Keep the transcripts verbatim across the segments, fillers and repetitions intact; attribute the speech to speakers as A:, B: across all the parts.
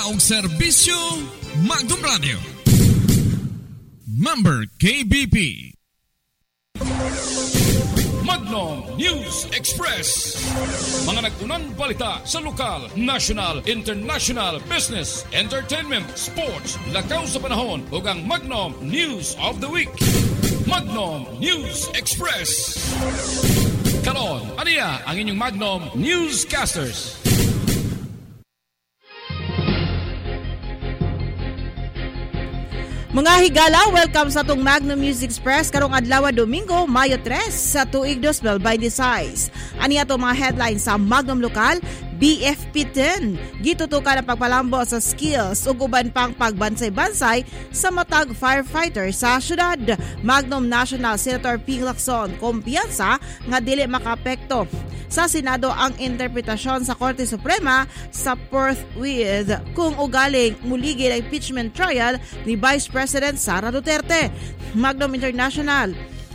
A: og serbisyo Magnum Radio. Member K B P.
B: Magnum News Express. Mga nagkunang balita sa lokal, national, international, business, entertainment, sports, lakaw sa panahon ug ang Magnum News of the Week. Magnum News Express. Karon, aniya ang inyong Magnum Newscasters.
C: Mga higala, welcome sa itong Magnum News Express karong adlaw Domingo, Mayo tres sa tuig twenty twenty-six. Ani ato mga headlines sa Magnum Lokal. B F P ten gitutukan ang pagpalambo sa skills ug uban pang pagbansay-bansay sa matag firefighter sa syudad. Magnum National Senator Ping Lacson kumpiyansa nga dili makaapekto sa Senado ang interpretasyon sa Korte Suprema sa Perth with kung ugaling muligid ang impeachment trial ni Vice President Sara Duterte. Magnum International,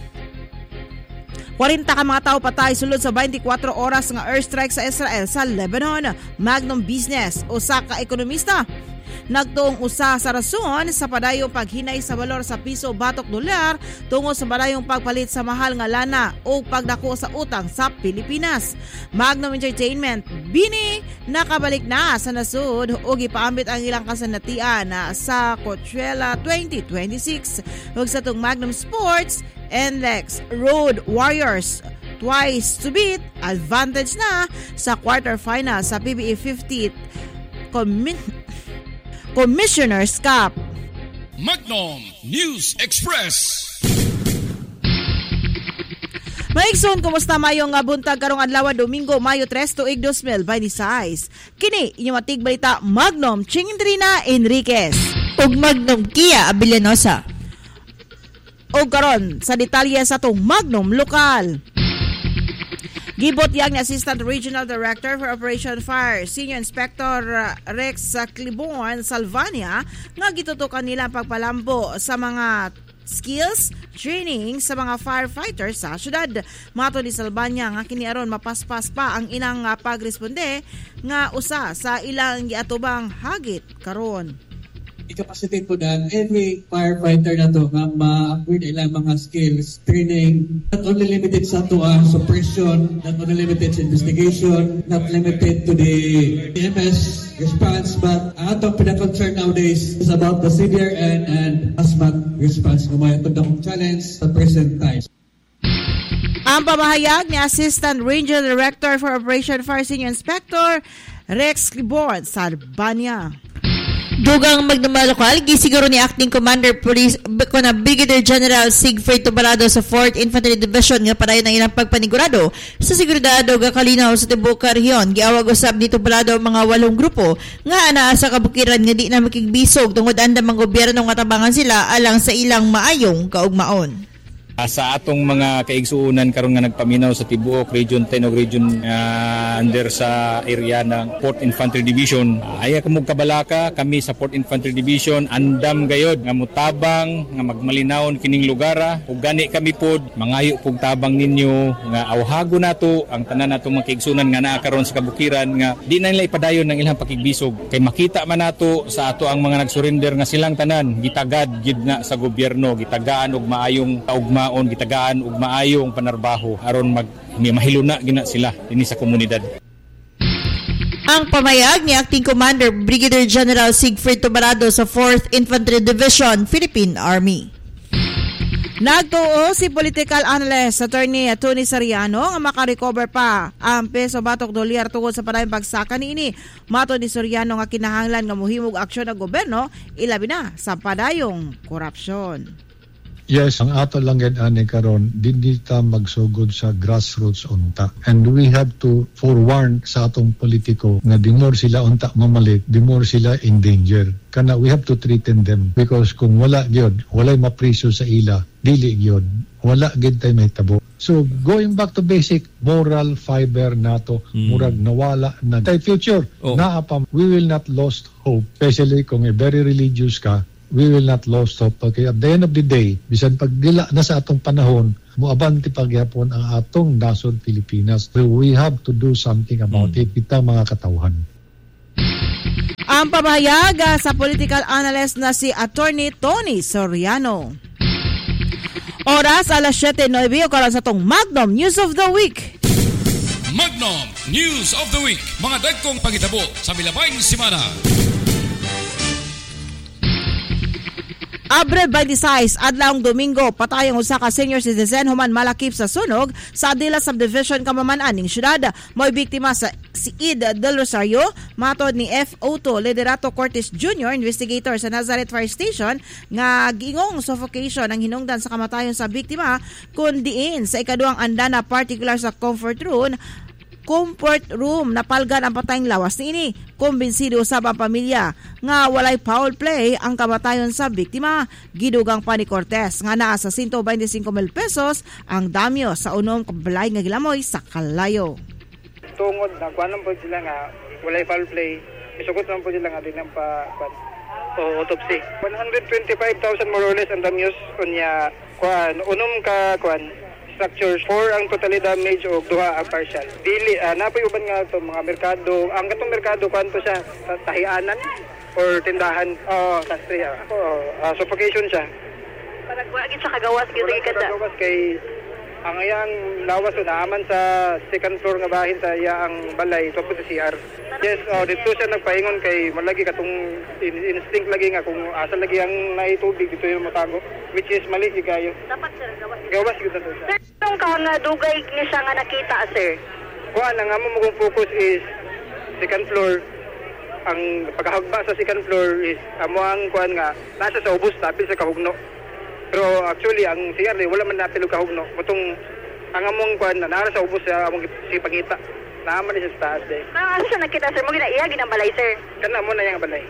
C: forty ka mga tao patay sulod sa twenty-four oras nga airstrike sa Israel sa Lebanon. Magnum Business, usa ka ekonomista nagtuong usa sa rason sa padayong paghinay sa balor sa piso batok dolyar tungod sa padayong pagpalit sa mahal nga lana o pagdako sa utang sa Pilipinas. Magnum Entertainment, Bini nakabalik na sa nasud ug ipaambit ang ilang kasanatian sa Coachella twenty twenty-six. Ug sa tong Magnum Sports, N L E X Road Warriors twice to beat, advantage na sa quarterfinal sa P B A fiftieth Commi- Commissioner's Cup.
B: Magnum News Express.
C: Maigsoon, kumusta mayong buntag karong adlaw Domingo, Mayo tres tuig twenty twenty-six. Kini inyong matig balita Magnum Chingindrina Enriquez
D: ug Magnum Kia Abilianosa.
C: O karon sa detalye sa tong Magnum Lokal. Gibot yang ni Assistant Regional Director for Operation Fire, Senior Inspector Rex Clibon Salvania, nga gitutukan nila ang pagpalambo sa mga skills training sa mga firefighters sa syudad. Mato ni Salvania nga kini aron mapaspas pa ang ilang pagresponde nga usa sa ilang giatubang hagit karon.
E: I-capacitate po na every firefighter na to nga ma-upgrade ilang mga skills, training, not only limited sa to uh, suppression, not only limited sa investigation, not limited to the E M S response, but ang atong pinaka-concern nowadays is about the severe and, and hazmat response. Kumaya ito ng challenge sa present time.
C: Ang pamahayag ni Assistant Regional Director for Operation Fire Senior Inspector Rex Clibon Salvania.
D: Dugang Magnum Lokal, gisiguro ni Acting Commander Police kuna Brigadier General Sigfrid Tubalado sa fourth Infantry Division nga padayon ang ilang pagpanigurado sa seguridad ug kalinaw sa tibuok rehiyon. Giawag usab ni Tubalado mga walong grupo nga anaa sa kabukiran nga di na makigbisog tungod andam ang gobyerno nga tabangan sila alang sa ilang maayong kaugmaon.
F: Sa atong mga kaigsuunan karon nga nagpaminaw sa tibuok Region ten o Region uh, under sa area ng fourth Infantry Division. Aya kamog kabalaka kami sa fourth Infantry Division andam gayod nga mutabang nga magmalinawon kining lugara ug gani kami pod mangayo pug tabang ninyo nga awhago nato ang tanan natong mga kaigsuunan nga naa karon sa kabukiran nga di na nila ipadayon ng ilang pakigbisog kay makita man nato sa ato ang mga nagsurrender nga silang tanan gitagad gid na sa gobyerno, gitagaan og maayong kaugma on gitagaan ug maayong panarbaho aron mag mahiluna gina sila dinhi sa komunidad.
D: Ang pamayag ni Acting Commander Brigadier General Sigfrid Tubalado sa fourth Infantry Division, Philippine Army.
C: Nagtuo si political analyst Attorney Tony Soriano nga makarecover pa ang peso batok dolyar tungod sa padayong pagsaka niini. Mato ni Soriano nga kinahanglan nga mohimog aksyon ang gobyerno ilabi na sa padayong korupsyon.
G: Yes, ang ato lang yan ani karon dili ta magsugod sa grassroots unta. And we have to forewarn sa atong politiko nga di more sila unta mamalit, di more sila in danger. Kana we have to threaten them because kung wala gyud, walay mapriso sa ila, dili gyud. Wala gyud tay may tabo. So going back to basic, moral fiber nato, mm. murag nawala na tay future. Oh. Naa pa, we will not lost hope, especially kung a very religious ka. We will not lose hope. Okay, at the end of the day, bisan pagdila na sa atong panahon, muabanti pagyapon ang atong nasod Pilipinas. So we have to do something about mm. it, kita mga katawhan.
C: Ang pamahayag uh, sa political analyst na si Attorney Tony Soriano. Oras alas siyete nueve o karon sa tong Magnum News of the Week.
B: Magnum News of the Week. Mga dagkong pangitabo sa milabay simana.
C: Abril twenty-six, adlawng Domingo, patayong usa ka senior citizen human malakip sa sunog sa Adila Subdivision Kamaman-an ning syudad. Mo'y biktima sa si Id Del Rosario, matod ni F. Otto Liderato Cortes Junior, investigator sa Nazareth Fire Station, nga gingong suffocation ang hinungdan sa kamatayon sa biktima, kundiin sa ikaduhang andana particular sa comfort room comfort room napalgan ang patayng lawas niini. Kumbinsido usab ang pamilya nga walay foul play ang kamatayon sa biktima. Gidugang pa ni Cortez nga naa sa one hundred twenty-five mil pesos ang damyo sa unom kabalay nga gilamoy sa kalayo.
H: Tungod na kuanon po sila nga walay foul play, isugot naman po sila nga din ang pa o autopsy. one hundred twenty-five thousand more or less ang damyos kunya kuan unom ka kuan structures, four ang totally damage o duha ang partial. Dili, uh, napoy uban nga ito, mga merkado. Ang katong merkado, kwanto siya? Tahianan or tindahan? Oo, oh, sastri. Oh, uh, suffocation siya.
I: Parang wagin sa kagawas, gito ikada.
H: Kagawas kay ang ayang lawas o naaman sa second floor nga bahin sa iyang balay, ito po sa C R. Yes, oh, dito siya nagpaingon kay malagi katong instinct lagi nga kung asa lagi ang naitubig dito yung matago, which is mali higayo.
I: Dapat sir, gawas.
H: Gawas yun na siya.
I: Sir, itong ka nga dugay ni siya nga nakita, sir?
H: Kuha na nga mo kung focus is second floor. Ang pagkahagba sa second floor is amo ang kuhan nga nasa sa ubos tapos sa kahugno. Pero actually ang C R wala man napilog kahugno. Mutong ang among kuhan na nara sa ubos sa among si pangita. Naaman siya sa taas day.
I: Mga asa siya nakita, sir? Mo gina-iya ginang balay, sir?
H: Kana mo na yung balay.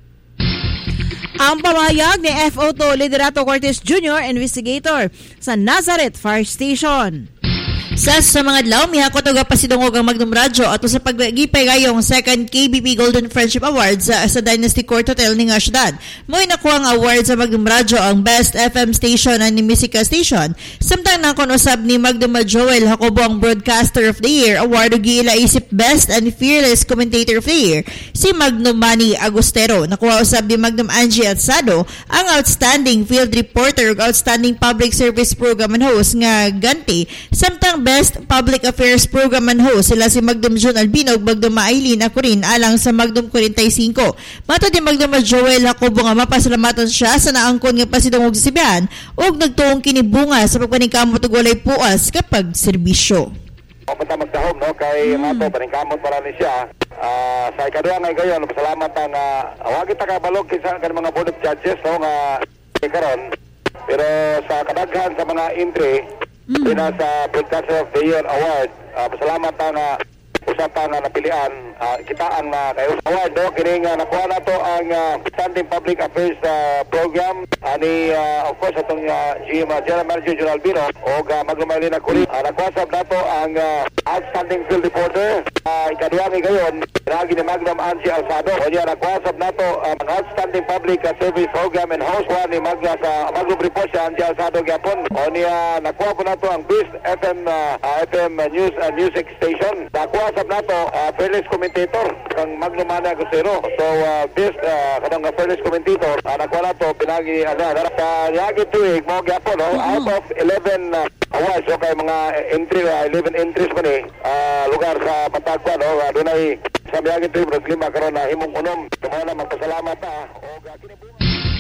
C: Ang pamahayag ni F. Otto Liderato Cortes Junior, investigator sa Nazareth Fire Station.
D: Sa sa mga adlaw, mihakot og pasidungog ang Magnum Radio ato sa paggipay gayong second K B P Golden Friendship Awards sa, sa Dynasty Court Hotel ning syudad. Mo'y nakuha ang award sa Magnum Radio ang Best F M Station and Musica Station. Samtang nakon usab ni Magnum Joel Jacobo ang Broadcaster of the Year award ug giila-isip Best and Fearless Commentator of the Year si Magnum Manny Agustero. Nakuha usab ni Magnum Angie Atsado ang Outstanding Field Reporter ug Outstanding Public Service Program and Host nga ganti. Samtang Best Public Affairs Program and Host sila si Magnum John Albino ug Magnum Aileen Akurin alang sa Magnum forty-five. Matod ni Magnum Joel Jacobo nga mapasalamatan siya sa naangkon nga pasidungog sa Sibian ug nagtuong kinibunga sa pagpaningkamot ug walay puas kapag serbisyo.
J: Punta magdahom no kay mm. Mato paningkamot para ni siya. Uh, sa ikaduha nga gayon pasalamatan na uh, wagi ta kabalog kinsa kan mga board of judges no nga karon. Pero sa kadaghan sa mga entry Mm. Ina sa Broadcaster of the Year Award, uh, pasalamat na usapan na napilian, uh, kitaan na kayo award, no? Kini nga nakuha na to ang uh, Standing Public Affairs uh, Program, ani uh, of course atong uh, G M uh, General Manager John Albino o uh, Maglumaylin na Kulit. Uh, nakuha sab na to ang uh, Outstanding Field Reporter, uh, ikaduha nga gayon, pinagi ni Magnum Angie Alzado. O niya, nakuha sab na to um, ang Outstanding Public uh, Service Program and Host one ni Magna sa Magnum Report si Angie Alzado Gapon. O niya, nakuha po na to ang Best F M uh, F M News and uh, Music Station. Nakuha sab na to uh, Fearless Commentator kang Magnum Manny Agustero. So uh, best uh, kanang Fearless Commentator, uh, nakuha na to pinagi ano sa yagi tuig mo gapon no, mm-hmm. out of eleven uh, awards so kay mga entry uh, eleven entries man eh uh, lugar sa Matagua no, uh, dunay sa yagi tuig lima karon na himong unom. Kamo na magpasalamat ta o kinibunga.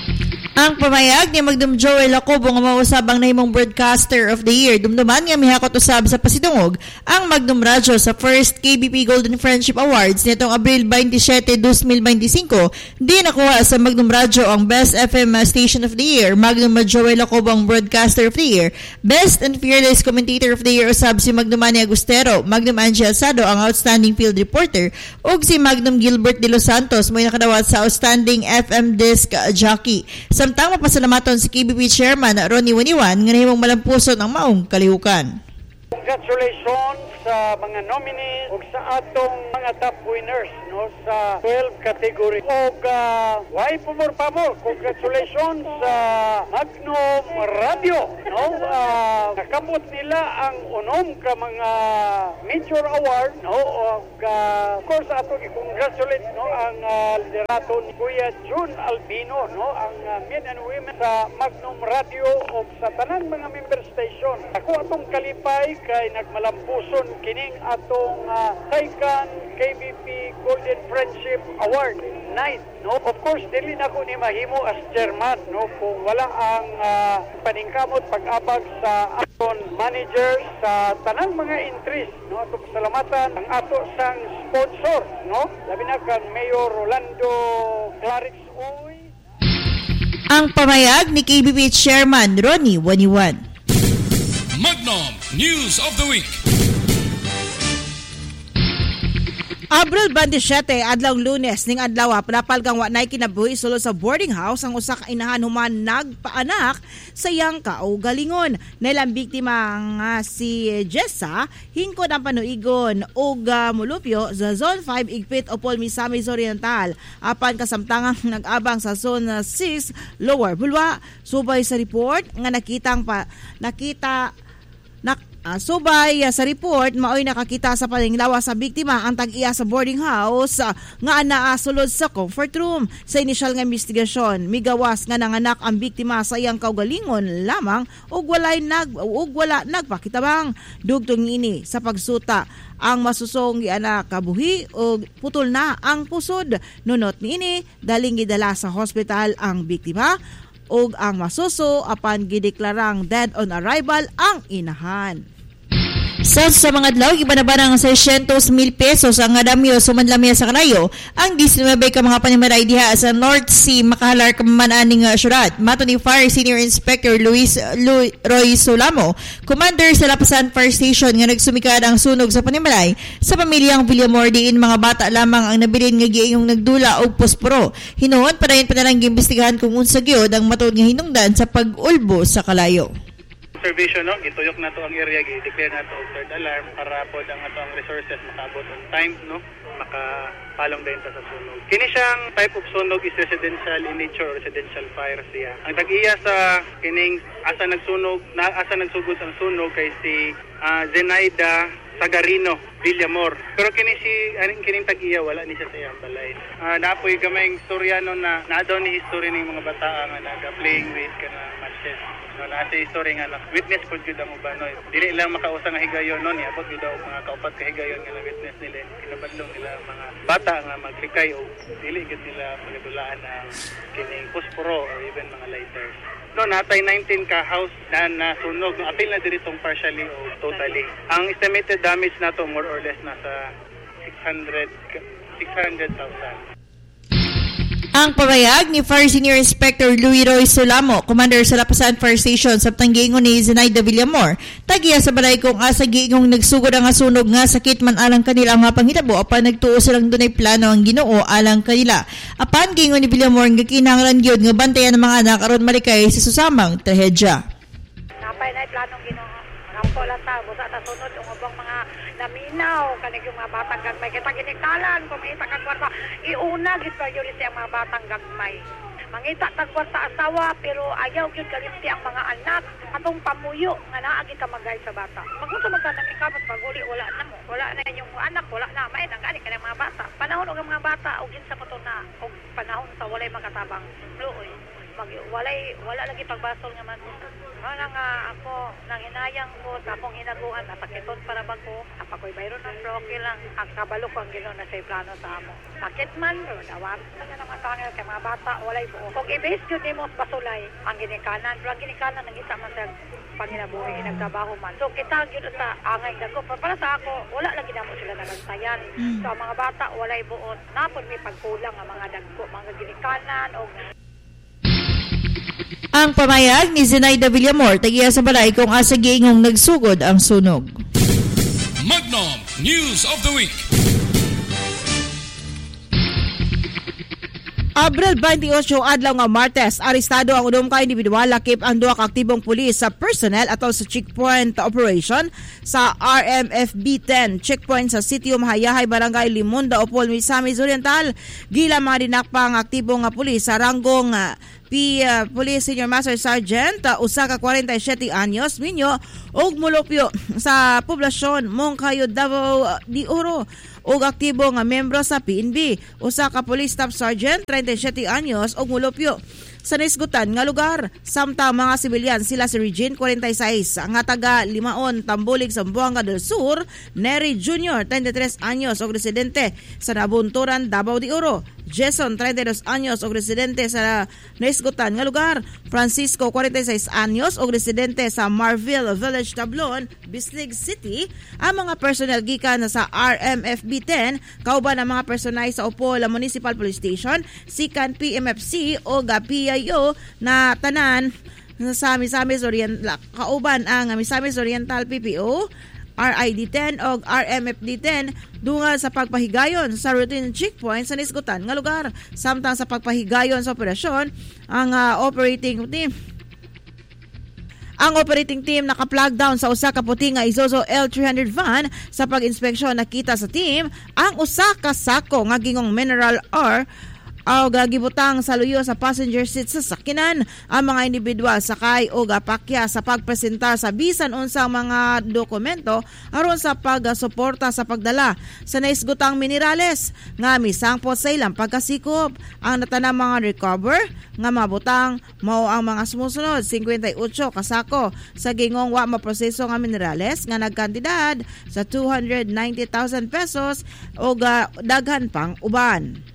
D: Ang pamayag ni Magnum Joel Jacobo nga mausabang nahimong Broadcaster of the Year. Dumduman nga mihakot usab sa pasidungog ang Magnum Radio sa first K B P Golden Friendship Awards nitong Abril twenty-seven, twenty twenty-five. Di nakuha sa Magnum Radio ang Best F M Station of the Year. Magnum Joel Jacobo ang Broadcaster of the Year. Best and Fearless Commentator of the Year usab si Magnum Manny Agustero. Magnum Angie Alzado ang Outstanding Field Reporter ug si Magnum Gilbert de los Santos mo'y nakadawat sa Outstanding F M Disc Jockey. Samtang mapasalamaton si K B P Chairman Ronnie Waniwan nga nahimong malampuson ang maong kalihukan.
J: Congratulations
H: sa mga nominees ug sa atong mga top winners no sa twelve category. Og uh, why pumor-pamor, congratulations sa Magnum Radio. No, uh, nakamot nila ang unom ka mga major award. No, og uh, of course ato i-congratulate no ang uh, liderato ni Kuya June Albino no ang uh, men and women sa Magnum Radio o sa tanang mga member station. Ako atong kalipay kay nagmalampuson kining atong uh, second K B P Golden Friendship Award night. No, of course dili na ko ni mahimo as chairman no kung wala ang uh, paningkamot pag-abag sa aton manager sa tanang mga entries no. Ato pasalamatan ang ato sang sponsor no labi na kang Mayor Rolando Clarix Uy.
D: Ang pamayag ni K B P Chairman Ronnie Waniwan.
B: Magnum News of the Week.
C: Abril twenty-seven adlaw Lunes ning adlaw napalgang wa nay kinabuhi sulod sa boarding house ang usa ka inahan human nagpaanak sa iyang kaugalingon. Nailang biktima nga si Jessa hingkod ang panuigon ug uh, mulupyo sa Zone five Igpit Opol Misamis Oriental apan kasamtangang nag-abang sa Zone six Lower Bulwa. Subay sa report nga nakitang pa nakita nak Uh, subay uh, sa report, maoy nakakita sa palinglawa sa biktima ang tag-iya sa boarding house uh, nga anaa sulod sa comfort room. Sa inisyal nga investigasyon, migawas nga nanganak ang biktima sa iyang kaugalingon lamang ug walay nag ug wala nagpakitabang. Dugtong ini sa pagsuta ang masusong gianak kabuhi ug putol na ang pusod. Nunot niini daling gidala sa hospital ang biktima ug ang masuso apan gideklarang dead on arrival ang inahan.
D: Sa sa mga adlaw gibanabanang six hundred mil pesos ang adamyo sumanlamya sa kanayo ang disinabay ka mga panimaray diha sa North Sea makahalar kamananing syudad. Mato ni Fire Senior Inspector Luis Lu, Roy Solamo, Commander sa Lapasan Fire Station nga nagsumikad ang sunog sa panimaray sa pamilyang Villamor diin mga bata lamang ang nabilin nga giingong nagdula og posporo. Hinuon padayon panalang giimbestigahan kung unsa gyud ang matod nga hinungdan sa pag-ulbo sa kalayo.
K: Observation, no? Gituyok na to ang area, gi-declare na to third alarm para po ang ato ang resources makaabot on time, no? Makapalong din ta sa sunog. Kini siyang type of sunog is residential in nature or residential fire siya. Ang tag-iya sa kining asa nagsunog, na asa nagsugod ang sunog kay si uh, Zenaida Sagarino Villamor. Pero kini si aning kining tag-iya wala ni siya sa iyang balay. Uh, naapoy gamay istoryano na na daw ni history ning mga bata nga naga-playing with kana matches. No, nasa history nga na witness po jud ang ubanoy. Dili lang makausa nga higayon no ni abot jud ang mga kaupat ka higayon nga na witness nila. Kinabadlong nila ang mga bata nga magfikay o dili gid nila magadulaan ang kining posporo or even mga lighters. No, natay nineteen ka house na nasunog. No, apil na diri tong partially o totally. Ang estimated damage nato more or less nasa six hundred thousand.
D: Ang pahayag ni Fire Senior Inspector Louis Roy Solamo, Commander sa Lapasan Fire Station sa giingon ni Zenaida Villamor, tagiya sa balay kung asa giingong nagsugod ang sunog nga sakit man alang kanila ang mga panghitabo apan nagtuo silang dunay plano ang Ginoo alang kanila. Apan giingon ni Villamor nga kinahanglan gyud nga bantayan ang mga anak aron malikay sa susamang trahedya.
L: Napay na planong Ginoo. Rampo lang ta busa ta sunod ang ubang mga naminaw kanig yung mga batang gagmay kita ginikalan kung makita kag kwarta iuna gid priority ang mga batang gagmay mangita kag kwarta asawa pero ayaw gyud kalimti ang mga anak atong pamuyo nga naa gid ka magay sa bata magunsa man ka nakikamot paguli wala na mo wala na yung anak wala na may nangani ka mga bata panahon og mga bata og ginsa mo to na og panahon sa walay makatabang luoy mag walay wala lagi pagbasol nga man ana nga ako nanginayang ko sa akong hinaguan nasakiton para ba ko apakoy bayro ng proke lang ang kabalo ko ang Ginoo na say plano sa amo sakit man ro dawat na naman tangal kay mga bata walay buo kung i-base jud nimo basulay ang ginikanan pero ang ginikanan nang isa man sa panginabuhi nagtrabaho man so kita gyud sa angay dako para sa ako wala lagi namo sila nagantayan so ang mga bata walay buot napon may pagkulang ang mga dagko mga ginikanan o
D: ang pamayag ni Zenaida Villamor tagiya sa balay kung asa giingong nagsugod ang sunog.
B: Magnum News of the Week.
C: Abril twenty-eight adlaw nga Martes, arestado ang udom ka individual lakip ang duha ka aktibong pulis sa personnel atol sa checkpoint operation sa R M F B ten checkpoint sa sitio Mahayahay, Barangay Limonda, Opol, Misamis Oriental. Gila mga dinakpa ang aktibong nga pulis sa ranggong uh, P uh, Police Senior Master Sergeant uh, usa ka forty-seven anyos minyo og mulupyo sa poblasyon Mongkayo, Davao uh, de Oro og aktibo nga membro sa P N B. Usa ka Police Staff Sergeant thirty-seven anyos og mulupyo sa naisgutan nga lugar. Samtang mga sibilyan sila si Regine forty-six nga taga Limaon, Tambulig, Zamboanga del Sur, Nery Junior twenty-three anyos og residente sa Nabunturan, Davao de Oro, Jason thirty-two anyos og residente sa naisgutan nga lugar, Francisco forty-six anyos og residente sa Marville Village, Tablon, Bislig City. Ang mga personnel gikan sa R M F B ten kauban ang mga personay sa Opol Municipal Police Station, Sikan P M F C o P I O na tanan sa Misamis Oriental, kauban ang Misamis Oriental P P O, R I D ten o R M F D ten dungal sa pagpahigayon sa routine checkpoint sa nisgutan nga lugar. Samtang sa pagpahigayon sa operasyon, ang uh, operating team Ang operating team naka-plug down sa usa ka puti nga Isuzu L three hundred van. Sa pag-inspeksyon nakita sa team ang usa ka sako nga gingong mineral ore o gagibutang sa luyo sa passenger seat sa sakinan. Ang mga individual sakay o gapakya sa pagpresentar sa bisan unsang mga dokumento aron sa pagsuporta sa pagdala sa naisgutang minerales nga misangpot sa ilang pagkasikop. Ang natanang mga recover nga mabutang mao ang mga sumusunod fifty-eight kasako sa gingong wa maproseso nga minerales nga nagkantidad sa two hundred ninety thousand pesos o daghan pang uban.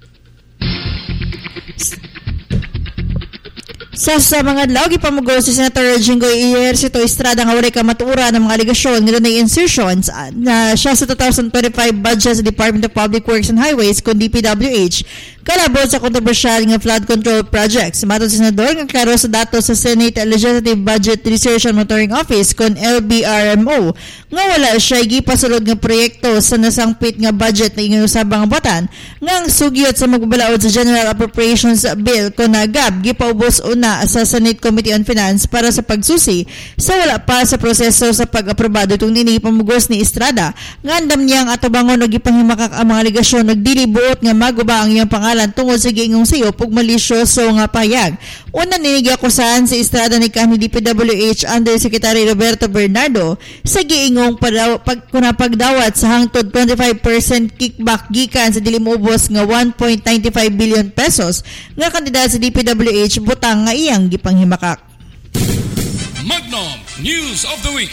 D: Sa sa mga adlaw gipamugo si Senator Jinggoy Ejercito Estrada nga walay kamatura ng mga aligasyon nga dunay insertions na siya sa twenty twenty-five budget sa Department of Public Works and Highways kun D P W H kalabot sa kontrobersyal nga flood control projects. Matod si Senador nga klaro sa datos sa Senate Legislative Budget Research and Monitoring Office kun L B R M O nga wala siya gipasulod nga proyekto sa nasangpit nga budget na ingon usabang batan nga ang sugyot sa magbabalaod sa General Appropriations Bill kun G A B gipaubos una sa Senate Committee on Finance para sa pagsusi sa wala pa sa proseso sa pag-aprobado itong nini pamugos ni Estrada nga andam niyang atubangon og ipanghimakak ang mga aligasyon nagdili buot nga maguba ang iyang pangalan tungod sa giingong sayop ug malisyoso nga payag. Una ninig akusahan si Estrada ni kanhi D P W H Undersecretary Roberto Bernardo sa giingong padaw, pag, pagdawat sa hangtod twenty-five percent kickback gikan sa dili moubos nga one point nine five billion pesos nga kandidat sa D P W H butang nga iyang gipanghimakak.
B: Magnum News of the Week.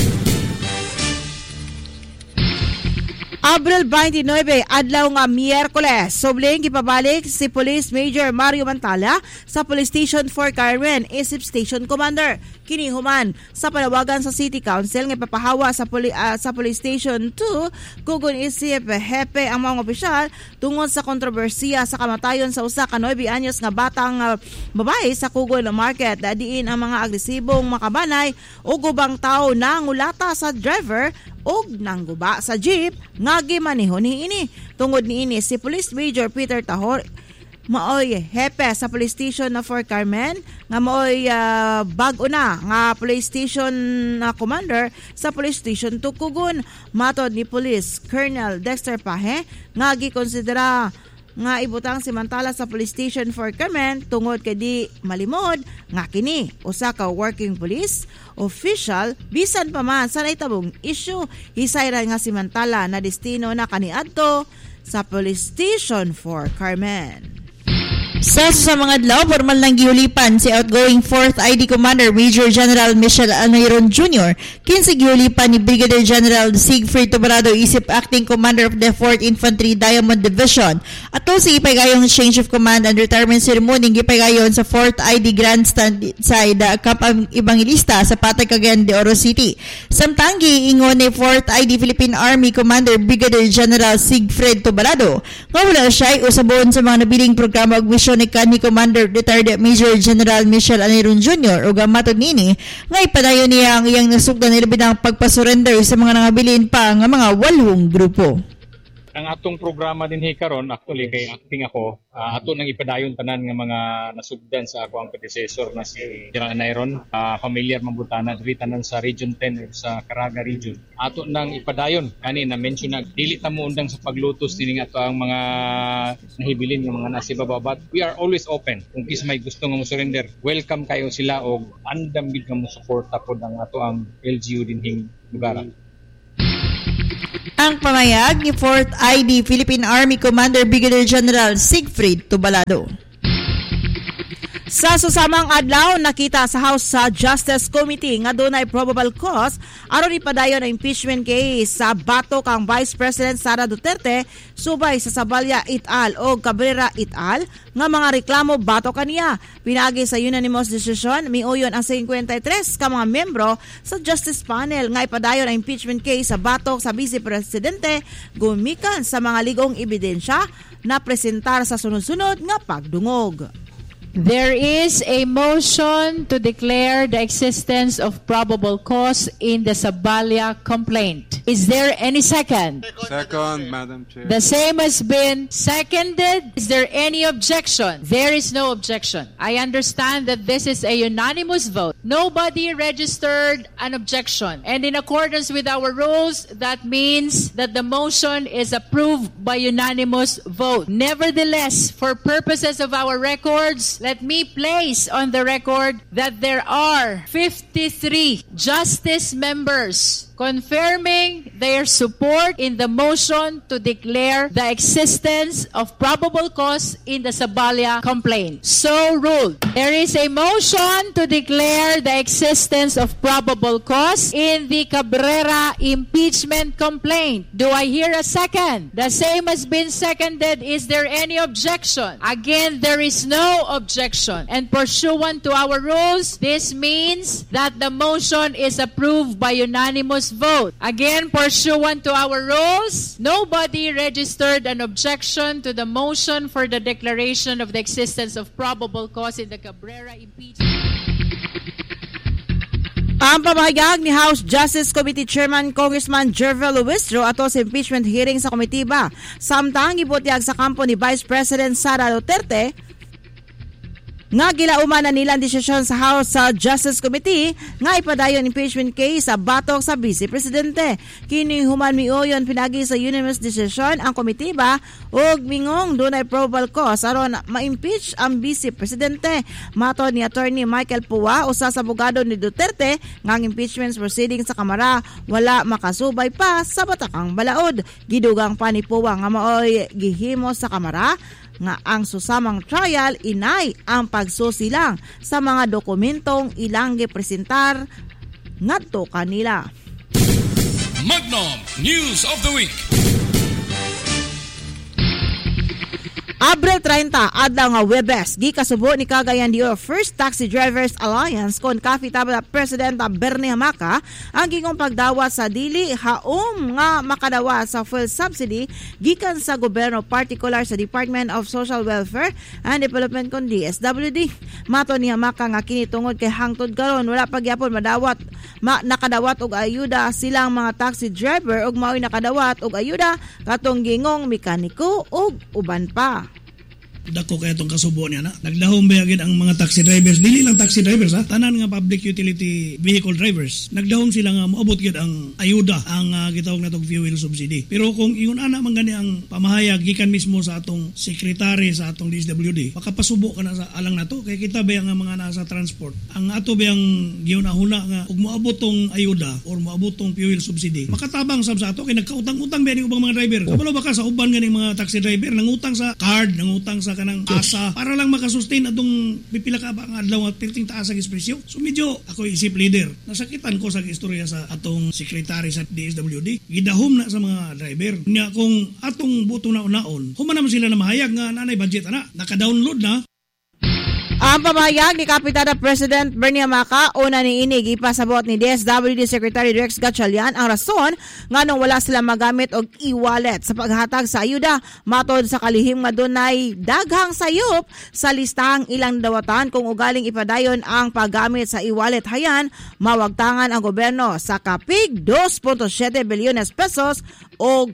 C: Abril twenty-nine, adlaw nga Miyerkules, subling gipabalik si Police Major Mario Mantala sa Police Station for Carmen, isip Station Commander. Kini human sa panawagan sa City Council nga papahawa sa poli, uh, sa Police Station two kugon isip hepe ang mga opisyal tungod sa kontrobersiya sa kamatayon sa usa ka nine anyos nga batang uh, babae sa Kugon Market. Diin ang mga agresibong makabanay o gubang tao nangulata sa driver og nangguba sa jeep nga gimaneho niini. Tungod niini si Police Major Peter Tahor maoy hepe sa Police Station na Fort Carmen nga maoy uh, bag-o na nga Police Station na uh, Commander sa Police Station two Kugon. Matod ni Police Colonel Dexter Pahe nga gikonsidera nga ibutang si Mantala sa Police Station for Carmen tungod kay di malimod nga kini usa ka working police official bisan pa man sa naitabong issue. Hisayran nga si Mantala na destino na kaniadto sa Police Station for Carmen.
D: Sa sa mga adlaw, formal nang gihulipan si outgoing fourth I D Commander Major General Michel Almayron Junior kinsa gihulipan ni Brigadier General Siegfried Tubarado isip Acting Commander of the fourth Infantry Diamond Division. Ato si ipaygayon change of command and retirement ceremony gipaygayon sa fourth I D Grandstand sa Camp Evangelista sa Patay, Cagayan de Oro City. Samtang giingon ni fourth I D Philippine Army Commander Brigadier General Siegfried Tubarado nga wala siya ay usabon sa mga nabiling programa ug misyon ni kanhi Commander Retired Major General Michel Almayron Junior ug matod nini nga ipadayon niya ang iyang nasugdan ilabid ang pagpasurrender sa mga nangabilin pa nga mga walhong grupo.
F: Ang atong programa din hey karon actually kay acting ako, uh, ato nang ipadayon tanan nga mga nasugdan sa ako ang predecessor na si General Anayron, uh, familiar mabutana diri tanan sa Region ten or sa Caraga Region. Ato nang ipadayon kani na mention na dili ta mo undang sa paglutos dining ato ang mga nahibilin nga mga nasibabaw, but we are always open kung kis may gusto nga mo surrender. Welcome kayo sila og andam gid nga mo suporta pod ang ato ang L G U dinhing lugar.
D: Ang pamayag ni fourth I D Philippine Army Commander Brigadier General Siegfried Tubalado.
C: Sa susamang adlaw, nakita sa House sa Justice Committee nga dunay probable cause aron ipadayon ang impeachment case sa batok kang Vice President Sara Duterte subay sa Sabalya et al. O Cabrera et al. Nga mga reklamo batok kaniya. Pinagi sa unanimous decision, miuyon ang fifty-three ka mga membro sa Justice Panel nga ipadayon ang impeachment case sa batok sa Vice Presidente gumikan sa mga ligong ebidensya na presentar sa sunod-sunod nga pagdungog.
M: There is a motion to declare the existence of probable cause in the Sabalya complaint. Is there any second?
N: Second, Madam Chair.
M: The same has been seconded. Is there any objection? There is no objection. I understand that this is a unanimous vote. Nobody registered an objection. And in accordance with our rules, that means that the motion is approved by unanimous vote. Nevertheless, for purposes of our records, let me place on the record that there are fifty-three justice members confirming their support in the motion to declare the existence of probable cause in the Sabalya complaint. So ruled. There is a motion to declare the existence of probable cause in the Cabrera impeachment complaint. Do I hear a second? The same has been seconded. Is there any objection? Again, there is no objection. And pursuant to our rules, this means that the motion is approved by unanimous vote. Again, pursuant to our rules, nobody registered an objection to the motion for the declaration of the existence of probable cause in the Cabrera impeachment.
C: Ang pamahayag ni House Justice Committee Chairman Congressman Jervel Luistro ato sa impeachment hearing sa komitiba. Samtang gibutyag sa kampo ni Vice President Sara Duterte nga gilauman na nilang desisyon sa House sa Justice Committee nga ipadayon impeachment case sa batok sa Vice Presidente. Kini human miuyon pinagi sa unanimous decision ang komitiba ug mingong dunay probable cause aron ma-impeach ang Vice Presidente. Mato ni Attorney Michael Pua, usa sa abogado ni Duterte, nga ang impeachment proceedings sa Kamara wala makasubay pa sa batakang balaod. Gidugang pa ni Pua nga maoy gihimo sa Kamara nga ang susamang trial inay ang pagsusilang sa mga dokumentong ilang gipresentar ngadto kanila.
B: Magnum News of the Week.
C: Abril thirty, adlaw nga Webes, gikasubo ni Cagayan de Oro First Taxi Drivers Alliance kon kafitable President Bernie Hamaca ang gingong pagdawat sa dili haom nga makadawat sa fuel subsidy gikan sa gobyerno, partikular sa Department of Social Welfare and Development kon D S W D. Mato ni Hamaca nga kini tungod kay hangtod karon wala pa gyapon madawat ma, nakadawat og ayuda silang mga taxi driver ug mao'y nakadawat og ayuda katong gingong mekaniko ug uban pa.
O: Dako kaya itong kasubo niya na. Nagdahom bayagin ang mga taxi drivers. Dili lang taxi drivers ha. Tanan nga public utility vehicle drivers. Nagdahom sila nga maabot gid ang ayuda ang uh, gitawag natong fuel subsidy. Pero kung ingon ana man gani ang pamahayag gikan mismo sa atong secretary sa atong D S W D, makapasubo ka na sa alang nato kay kita ba nga mga nasa transport. Ang ato ba ang giuna-huna nga ug moabot tong ayuda or moabot tong fuel subsidy. Makatabang sab sa ato kay nagkautang-utang ba ning ubang mga driver. Kabalo ba ka sa uban ganing mga taxi driver nangutang sa card, nangutang sa kanang asa para lang makasustain atong pipila ka ba ang adlaw at tilting taas ang espresyo. So medyo ako isip leader, nasakitan ko sa istorya sa atong secretary sa D S W D. Gidahom na sa mga driver. Nya kung atong buto na unaon, human naman sila na mahayag nga nanay budget ana, naka-download na.
C: Ang pamahayag ni Kapitada President Bernie Hamaca una niinig ipasabot ni D S W D Secretary Rex Gatchalian ang rason nga nung wala sila magamit og e-wallet sa paghatag sa ayuda. Matod sa kalihim nga dunay daghang sayop sa listahang ilang dawatan kung ugaling ipadayon ang paggamit sa e-wallet hayan mawagtangan ang gobyerno sa kapig two point seven bilyones pesos og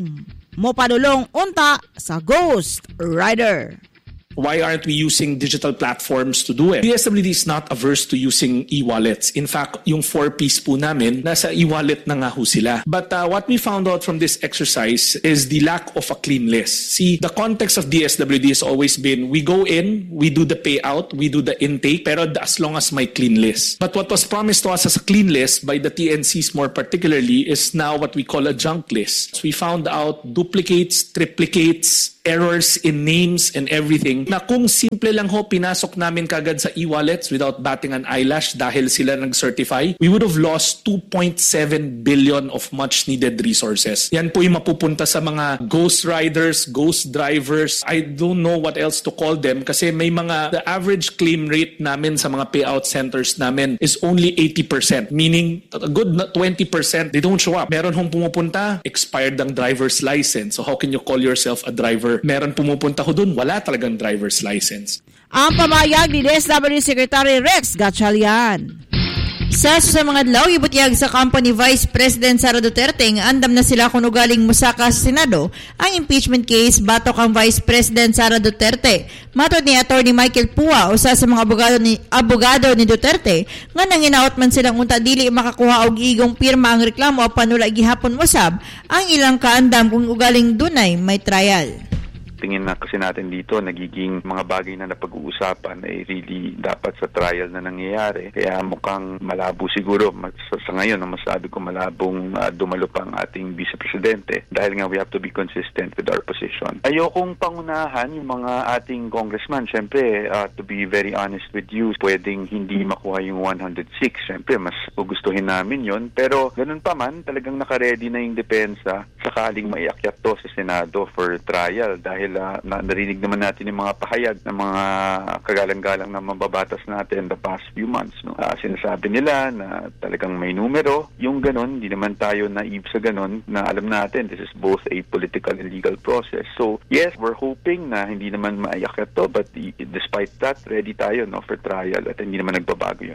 C: mopadulong unta sa Ghost Rider.
N: Why aren't we using digital platforms to do it? D S W D is not averse to using e-wallets. In fact, yung four-piece po namin, nasa e-wallet na nga ho sila. But uh, what we found out from this exercise is the lack of a clean list. See, the context of D S W D has always been, we go in, we do the payout, we do the intake, pero as long as my clean list. But what was promised to us as a clean list by the T N Cs more particularly is now what we call a junk list. So we found out duplicates, triplicates, errors in names and everything na kung simple lang ho pinasok namin kagad sa e-wallets without batting an eyelash dahil sila nag-certify, we would have lost two point seven billion of much needed resources. Yan po yung mapupunta sa mga ghost riders, ghost drivers. I don't know what else to call them kasi may mga, the average claim rate namin sa mga payout centers namin is only eighty percent. Meaning, a good twenty percent, they don't show up. Meron hong pumupunta, expired ang driver's license. So how can you call yourself a driver? Meron pumupunta ko dun, wala talagang driver's license.
C: Ang pamayag ni D S W Secretary Rex Gatchalian.
D: Sa sa mga adlaw, ibutyag sa company Vice President Sara Duterte nga andam na sila kung ugaling musaka sa Senado ang impeachment case batok ang Vice President Sara Duterte. Matod ni Attorney Michael Pua, usa sa mga abogado ni abogado ni Duterte, nga nanginaot man silang unta dili makakuha og igong pirma ang reklamo apan wala gihapon usab ang ilang kaandam kung ugaling dunay may trial.
P: Tingin na kasi natin dito, nagiging mga bagay na napag-uusapan ay really dapat sa trial na nangyayari. Kaya mukhang malabo siguro, sa, sa ngayon, masabi ko malabong uh, dumalo pa ang ating Vice Presidente dahil nga we have to be consistent with our position. Ayokong pangunahan yung mga ating congressman. Siyempre, uh, to be very honest with you, pwedeng hindi makuha yung one hundred six. Siyempre, mas gugustuhin namin yon. Pero ganun pa man, talagang nakaredy na yung depensa sakaling maiakyat to sa Senado for trial dahil Uh, na, narinig naman natin yung mga pahayag ng mga kagalang-galang na mababatas natin the past few months. No? Uh, sinasabi nila na talagang may numero. Yung ganon, hindi naman tayo naive sa ganon na alam natin this is both a political and legal process. So, yes, we're hoping na hindi naman maiakyat to but despite that, ready tayo no, for trial at hindi naman nagbabago yun.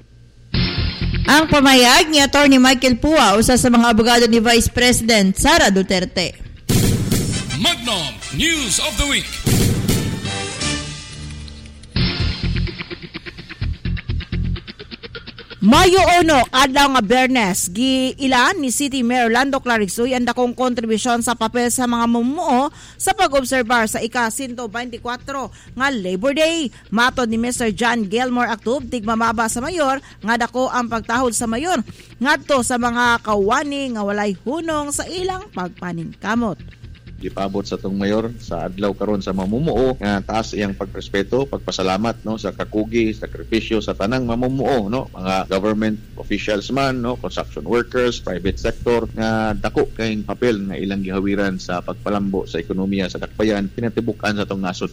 D: Ang pamayag ni Attorney Michael Pua, usa sa mga abogado ni Vice President Sara Duterte.
B: Magnum News of the Week.
C: Mayo uno, adlaw nga Bernes, giilan ni City Mayor Lando Clarixoy ang dakong kontribusyon sa papel sa mga mamumuo sa pag-obserbar sa ika one twenty-four nga Labor Day. Matod ni Mister John Gilmore Actub, tigmamaba sa mayor nga dako ang pagtahod sa mayor ngadto sa mga kawani nga walay hunong sa ilang pagpaningkamot.
Q: Gipabot sa tong mayor sa adlaw karon sa mamumuo nga taas iyang pagrespeto, pagpasalamat no sa kakugi, sakripisyo sa tanang mamumuo no, mga government officials man no, construction workers, private sector nga dako kayong papel nga ilang gihawiran sa pagpalambo sa ekonomiya sa dakbayan pinatibukan sa tong nasod.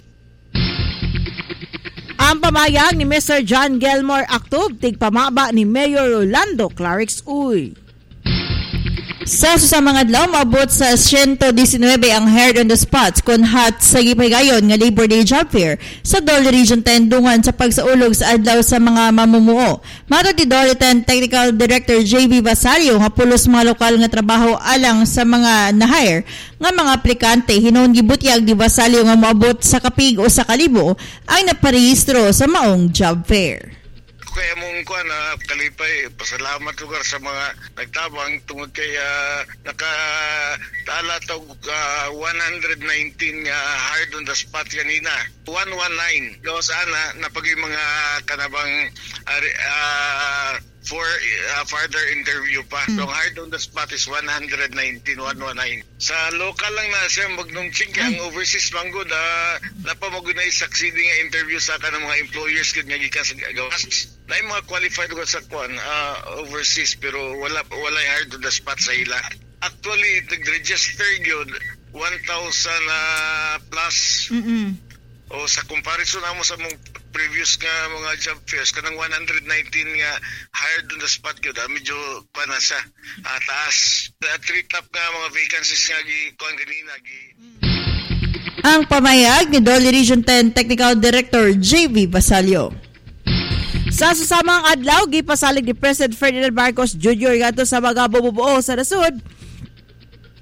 C: Ang pamayag ni Mister John Gilmore Actub, tigpamaba ni Mayor Rolando Clarixoy.
D: Sa susamang adlaw, maabot sa one nineteen ang herd on the spots kon hat sa gipahigayon nga Labor Day Job Fair sa Dole Region ten dungan sa pagsaulog sa adlaw sa mga mamumuo. Matod ni Dole ten Technical Director J V Basario nga pulos mga lokal nga trabaho alang sa mga na-hire nga mga aplikante hinon gibutyag ni Basario nga moabot sa kapig o sa kalibo ang naparehistro sa maong job fair.
R: Kaya mong kuha na kalipay, pasalamat lugar sa mga nagtabang tungod kay uh, nakatala tog uh, one nineteen uh, hard on the spot kanina. one nineteen. Gawa sana napagi mga kanabang uh, uh, for uh, further interview pa. Mm. So hard on the spot is one nineteen, one nineteen. Sa local lang na siya magnumching kaya ang overseas manggod uh, napamagunay succeeding nga interview sa kanang mga employers kid nga gikan sa gawas. Na yung mga qualified ko sa kwan uh, overseas pero wala wala hard on the spot sa ila. Actually nag-register yun one thousand uh, plus. Mm-mm. O sa comparison namo sa mong previous nga mga job fairs kanang one nineteen nga hired on the spot gyud ah, medyo pana sa uh, taas. Uh, three top nga mga vacancies nga gi kuan kanina gi.
D: Ang pamayag ni Dole Region ten Technical Director J V Basalio.
C: Sa susamang adlaw, gipasalig ni President Ferdinand Marcos Junior ngadto sa mga bububuo sa nasud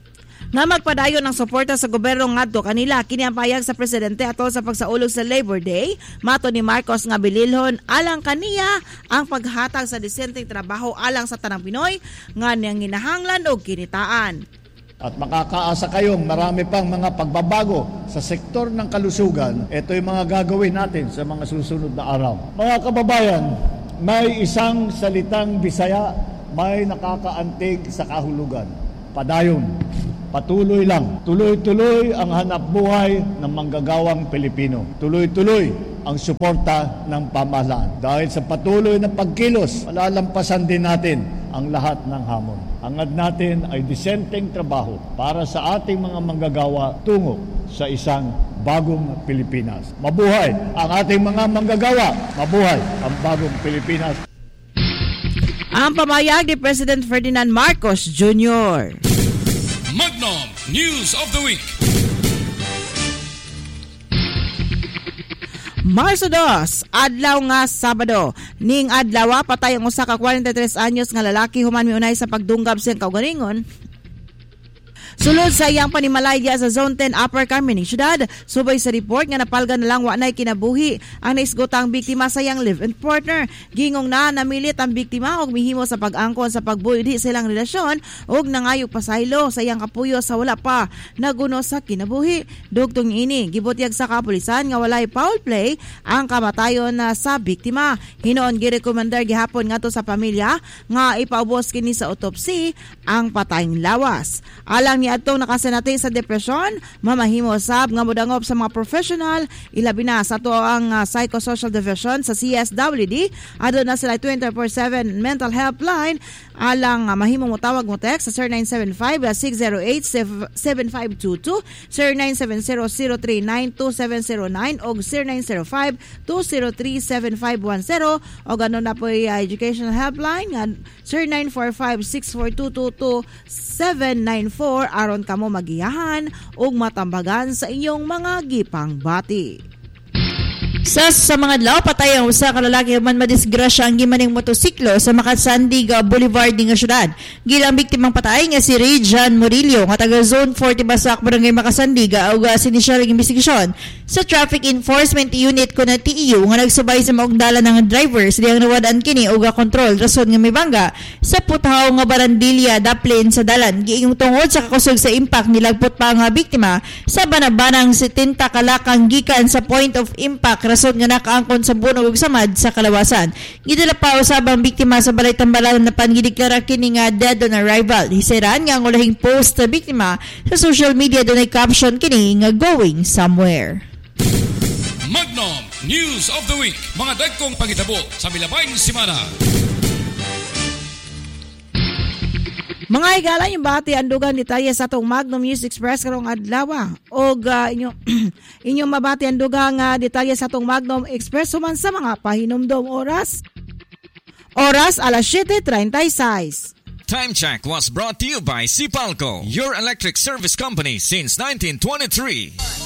C: nga magpadayon ng suporta sa gobyerno ngadto kanila. Kini ang payag sa presidente atol sa pagsaulog sa Labor Day. Mato ni Marcos nga bililhon alang kaniya ang paghatag sa disenteng trabaho alang sa tanang Pinoy nga niyang ginahanglan og kinitaan.
S: At makakaasa kayong marami pang mga pagbabago sa sektor ng kalusugan. Ito yung mga gagawin natin sa mga susunod na araw. Mga kababayan, may isang salitang Bisaya, may nakakaantig sa kahulugan. Padayon. Patuloy lang. Tuloy-tuloy ang hanap buhay ng manggagawang Pilipino. Tuloy-tuloy ang suporta ng pamahalaan. Dahil sa patuloy na pagkilos, malalampasan din natin ang lahat ng hamon. Hangad natin ay disenteng trabaho para sa ating mga manggagawa tungo sa isang bagong Pilipinas. Mabuhay ang ating mga manggagawa. Mabuhay ang bagong Pilipinas.
C: Ang pamayag ni President Ferdinand Marcos Junior
B: Magnum News of the Week.
C: Marso dos, adlaw nga Sabado. Ning adlaw patay ang usa ka forty-three anyos nga lalaki human miunay sa pagdunggab siyang kaugalingon. Sulod sa iyang panimalaya sa Zone ten Upper Carmen Ciudad, subay sa report nga napalgan na lang wanay kinabuhi ang naisgotang biktima sa iyang live-in partner. Gingong na namilit ang biktima og mihimo sa pag-angkon sa pagbuydi silang relasyon og nangayog pasaylo sa iyang kapuyo sa wala pa naguno sa kinabuhi. Dugtong ini, gibutyag sa kapulisan nga walay foul play ang kamatayon na sa biktima. Hinoon girekomendar gihapon ngadto sa pamilya nga ipaubos kini sa autopsy ang patayng lawas. Alang ni atong nakasenati sa depresyon, mamahimo sab nga modangop sa mga professional, ilabi na sa to ang uh, psychosocial division sa C S W D. Adto na sila twenty-four seven mental helpline alang uh, mahimo mo tawag mo text sa zero nine seven five, six zero eight, seven five two two, zero nine seven zero, zero three nine, two seven zero nine o zero nine zero five, two zero three, seven five one zero o ganon na po uh, educational helpline uh, zero nine four five, six four two two two, seven nine four aron kamo magiyahan ug matambagan sa inyong mga gipang bati.
D: Sa sa mga adlaw patay ang usa ka lalaki human madisgrasya ang gimaning motosiklo sa Makasandig Boulevard nga syudad. Gilang biktimang patay nga si Rejan Murillo nga taga Zone forty Basak Barangay Makasandig ug sinisial ng investigasyon sa Traffic Enforcement Unit ko na T E U nga nagsubay sa maong dalan ng drivers diyang nawadaan kini og control rason nga may bangga sa putahaw nga barandilya daplin sa dalan. Giingong tungod sa kakusog sa impact nilagpot pa nga biktima sa banabanang setenta kalakang gikan sa point of impact rason nga nakaangkon sa bunog ug samad sa kalawasan. Gidala pa usabang biktima sa balay tambalan na pangideklara kini nga dead on arrival. Hiseran nga ang ulahing post sa biktima sa social media dunay caption kini nga going somewhere.
B: Magnum News of the Week. Mga dagkong pangitabo sa milabayng simana.
C: Mga higala yung bati andugan detalye sa atong Magnum News Express karong adlaw og uh, inyo inyong mabati andugang uh, detalye sa atong Magnum Express human sa mga pahinumdom oras oras alas siete treinta y seis.
A: Time check was brought to you by Sipalco, your electric service company since nineteen twenty-three.